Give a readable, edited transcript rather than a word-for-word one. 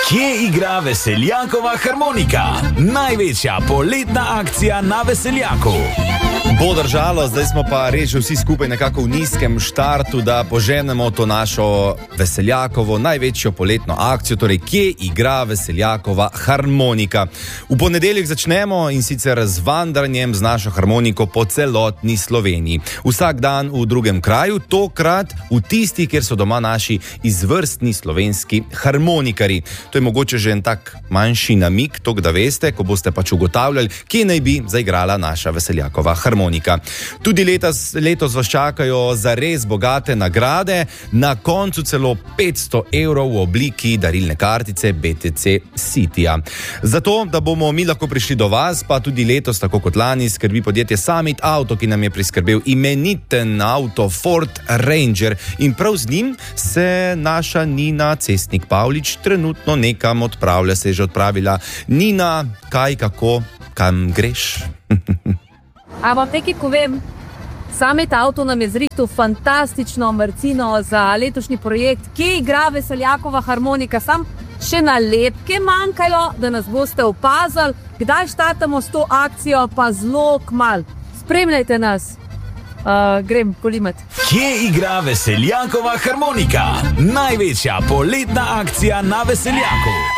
Kje igra Veseljakova harmonika? Največja poletna akcija na Veseljaku. Bo držalo, zdaj smo pa res že vsi skupaj nekako v nizkem štartu, da poženemo to našo Veseljakovo največjo poletno akcijo, torej kje igra Veseljakova harmonika. V ponedeljek začnemo in sicer z vandranjem z našo harmoniko po celotni Sloveniji. Vsak dan v drugem kraju, tokrat v tisti, kjer so doma naši izvrstni slovenski harmonikari. To je mogoče že en tak manjši namig, tok da veste, ko boste pač ugotavljali, kje naj bi zaigrala naša Veseljakova harmonika. Tudi letos vas čakajo zares bogate nagrade, na koncu celo 500 evrov v obliki darilne kartice BTC Cityja. Zato, da bomo mi lahko prišli do vas, pa tudi letos, tako kot lani, skrbi podjetje Summit Auto, ki nam je priskrbel imeniten avto Ford Ranger. In prav z njim se naša Nina Cestnik Pavlič trenutno nekam odpravlja, se je že odpravila. Nina, kaj, kako, kam greš? A vam nekaj povem, Summit Auto nam je zrihtal fantastično marcino za letošnji projekt, kje igra Veseljakova harmonika. Sam še nalepke manjkajo, da nas boste opazili, kdaj štartamo s to akcijo, pa zelo kmalu. Spremljajte nas. Grem polimati. Kje igra Veseljakova harmonika? Največja poletna akcija na Veseljaku.